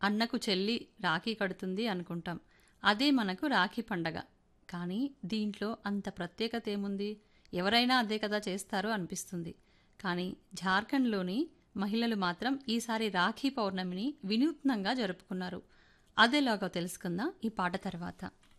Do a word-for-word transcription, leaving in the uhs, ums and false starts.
అన్నకు చెల్లి రాఖీ కడుతుంది అనుకుంటాం. అదే మనకు రాఖీ పండగ. కానీ దీంట్లో అంత ప్రత్యేకత ఏముంది? ఎవరైనా అదే కదా చేస్తారు అనిపిస్తుంది. కానీ జార్ఖండ్లోని మహిళలు మాత్రం ఈసారి రాఖీ పౌర్ణమిని వినూత్నంగా జరుపుకున్నారు. అదేలాగో తెలుసుకుందాం ఈ పాట తర్వాత.